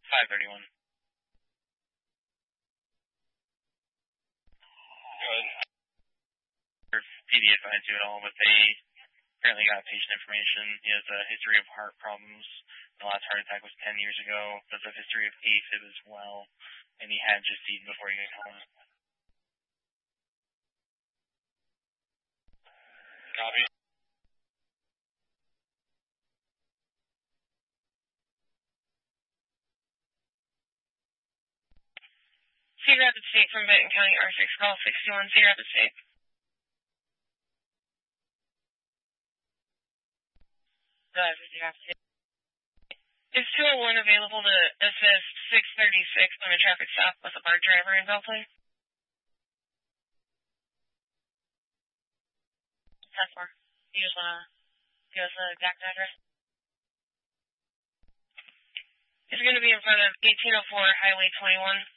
531. Good. PD advised you at all, but they apparently got patient information. He has a history of heart problems. The last heart attack was 10 years ago. Does have a history of AFib as well. And he had just eaten before he got home. Copy. C Rapid State from Benton County, R6 call 61, C Rapid State. Is 201 available to assist 636 on a traffic stop with a bar driver in Bellplay? 10-4. You just want to give us the exact address? It's going to be in front of 1804 Highway 21.